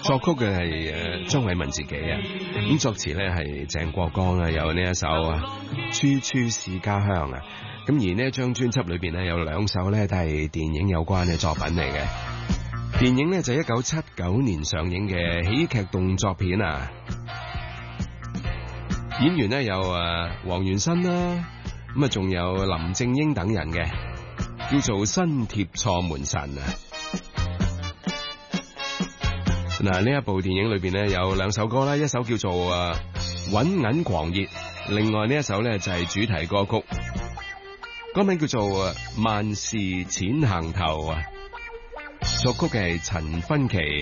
作曲嘅係張偉文自己啊，咁作詞咧係鄭國江啊，有呢一首啊處處是家鄉啊，咁而呢一張專輯裏邊咧有兩首咧都係電影有關嘅作品嚟嘅。電影咧就1979年上映嘅喜劇動作片啊，演員咧有黃元申啦，咁啊仲有林正英等人嘅，叫做新貼錯門神啊。嗱，呢一部電影裏邊咧有兩首歌啦，一首叫做揾銀狂熱，另外呢一首咧就係主題歌曲，歌名叫做萬事淺行頭啊，作曲嘅係陳勳奇。